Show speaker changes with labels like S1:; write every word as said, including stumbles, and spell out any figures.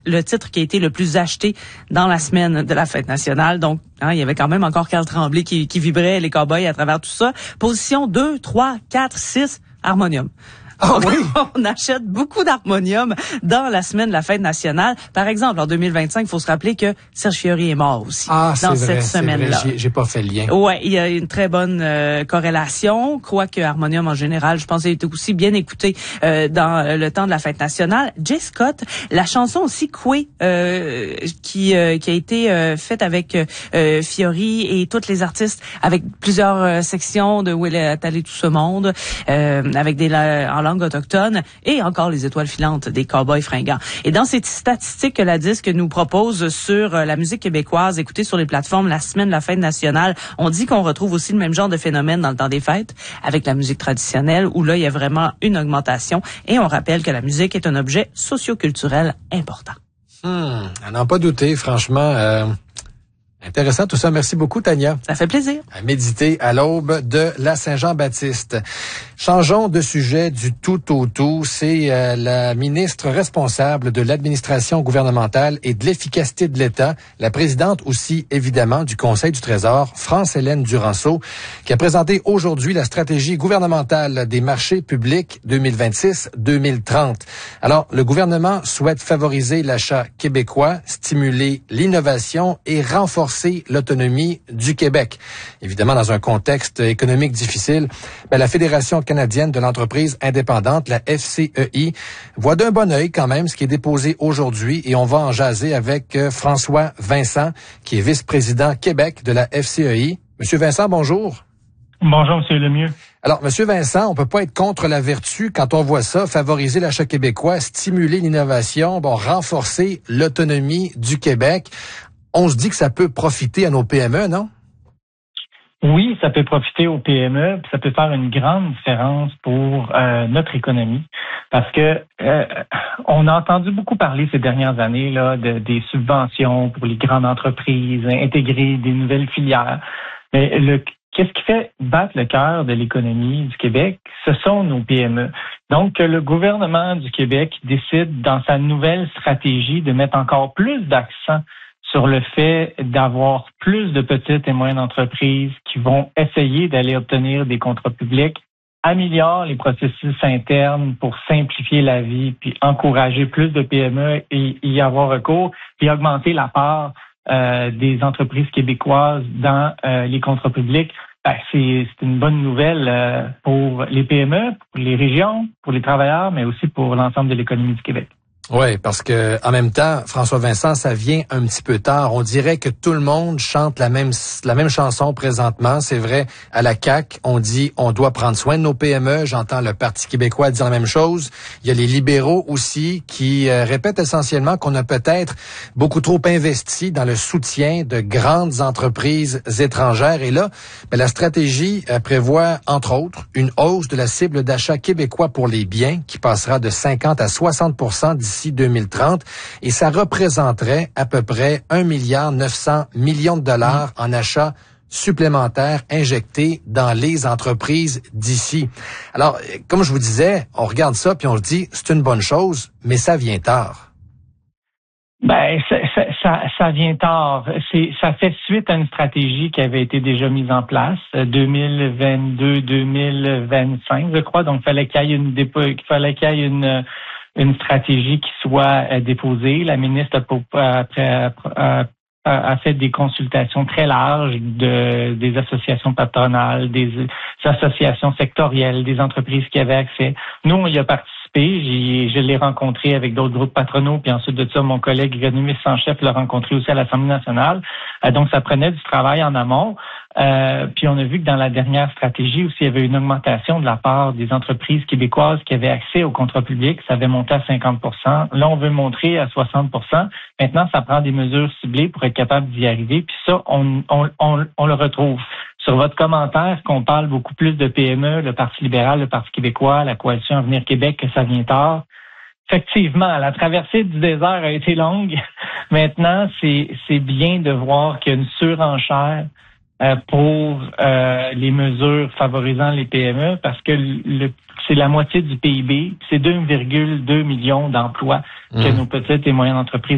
S1: le titre qui a été le plus acheté dans la semaine de la fête nationale. Donc, hein, il y avait quand même encore Carl Tremblay qui, qui vibrait, les Cowboys à travers tout ça. Position deux, trois, quatre, six, Harmonium.
S2: Ah oui?
S1: On achète beaucoup d'harmonium dans la semaine de la fête nationale. Par exemple, en deux mille vingt-cinq, il faut se rappeler que Serge Fiori est mort aussi
S2: ah,
S1: dans
S2: c'est vrai,
S1: cette semaine-là.
S2: C'est vrai, j'ai, j'ai pas fait le lien.
S1: Ouais, il y a une très bonne euh, corrélation, quoique harmonium en général, je pense, a été aussi bien écouté euh, dans euh, le temps de la fête nationale. Jay Scott, la chanson aussi Coué, euh, qui euh, qui a été euh, faite avec euh, Fiori et toutes les artistes, avec plusieurs euh, sections de Où est allé tout ce monde, euh, avec des en langue autochtone et encore les étoiles filantes des Cowboys fringants. Et dans ces statistiques que la disque nous propose sur la musique québécoise, écoutée sur les plateformes la semaine de la fête nationale, on dit qu'on retrouve aussi le même genre de phénomène dans le temps des fêtes avec la musique traditionnelle où là, il y a vraiment une augmentation et on rappelle que la musique est un objet socio-culturel important.
S2: Hmm, à n'en pas douter, franchement. Euh... Intéressant tout ça. Merci beaucoup, Tania.
S1: Ça fait plaisir.
S2: À méditer à l'aube de la Saint-Jean-Baptiste. Changeons de sujet du tout au tout. C'est euh, la ministre responsable de l'administration gouvernementale et de l'efficacité de l'État, la présidente aussi, évidemment, du Conseil du Trésor, France-Hélène Duranceau, qui a présenté aujourd'hui la stratégie gouvernementale des marchés publics deux mille vingt-six deux mille trente. Alors, le gouvernement souhaite favoriser l'achat québécois, stimuler l'innovation et renforcer l'autonomie du Québec. Évidemment, dans un contexte économique difficile, ben, la Fédération canadienne de l'entreprise indépendante, la F C E I, voit d'un bon œil quand même ce qui est déposé aujourd'hui et on va en jaser avec euh, François Vincent, qui est vice-président Québec de la F C E I. Monsieur Vincent, bonjour.
S3: Bonjour, Monsieur Lemieux.
S2: Alors, Monsieur Vincent, on peut pas être contre la vertu quand on voit ça, favoriser l'achat québécois, stimuler l'innovation, bon, renforcer l'autonomie du Québec. On se dit que ça peut profiter à nos P M E, non?
S3: Oui, ça peut profiter aux P M E, puis ça peut faire une grande différence pour euh, notre économie, parce que euh, on a entendu beaucoup parler ces dernières années là de, des subventions pour les grandes entreprises, intégrer des nouvelles filières. Mais le qu'est-ce qui fait battre le cœur de l'économie du Québec? Ce sont nos P M E. Donc, que le gouvernement du Québec décide dans sa nouvelle stratégie de mettre encore plus d'accent sur le fait d'avoir plus de petites et moyennes entreprises qui vont essayer d'aller obtenir des contrats publics, améliore les processus internes pour simplifier la vie, puis encourager plus de P M E et y avoir recours, puis augmenter la part euh, des entreprises québécoises dans euh, les contrats publics. Ben, c'est, c'est une bonne nouvelle euh, pour les P M E, pour les régions, pour les travailleurs, mais aussi pour l'ensemble de l'économie du Québec.
S2: Oui, parce que en même temps, François Vincent, ça vient un petit peu tard. On dirait que tout le monde chante la même la même chanson présentement. C'est vrai, à la C A Q, on dit on doit prendre soin de nos P M E. J'entends le Parti québécois dire la même chose. Il y a les libéraux aussi qui euh, répètent essentiellement qu'on a peut-être beaucoup trop investi dans le soutien de grandes entreprises étrangères. Et là, ben, la stratégie euh, prévoit, entre autres, une hausse de la cible d'achat québécois pour les biens qui passera de cinquante à soixante pour cent d'ici deux mille trente, et ça représenterait à peu près un milliard neuf cents millions de dollars en achats supplémentaires injectés dans les entreprises d'ici. Alors, comme je vous disais, on regarde ça puis on se dit c'est une bonne chose, mais ça vient tard.
S3: Ben, ça, ça, ça, ça vient tard. C'est, ça fait suite à une stratégie qui avait été déjà mise en place, deux mille vingt-deux deux mille vingt-cinq, je crois. Donc, il fallait qu'il y ait une dépo, il fallait qu'il y ait une une stratégie qui soit euh, déposée. La ministre a, a, a, a fait des consultations très larges de des associations patronales, des associations sectorielles, des entreprises qui avaient accès. Nous, on y a participé. J'y, je l'ai rencontré avec d'autres groupes patronaux, puis ensuite de ça, mon collègue économiste en chef l'a rencontré aussi à l'Assemblée nationale. Euh, donc, ça prenait du travail en amont. Euh, puis on a vu que dans la dernière stratégie aussi, il y avait une augmentation de la part des entreprises québécoises qui avaient accès aux contrats publics. Ça avait monté à cinquante pour cent. Là, on veut montrer à soixante pour cent. Maintenant, ça prend des mesures ciblées pour être capable d'y arriver. Puis ça, on, on, on, on le retrouve. Sur votre commentaire, qu'on parle beaucoup plus de P M E, le Parti libéral, le Parti québécois, la Coalition Avenir Québec, que ça vient tard. Effectivement, la traversée du désert a été longue. Maintenant, c'est, c'est bien de voir qu'il y a une surenchère euh, pour euh, les mesures favorisant les P M E parce que le, c'est la moitié du P I B, c'est deux virgule deux millions d'emplois mmh. que nos petites et moyennes entreprises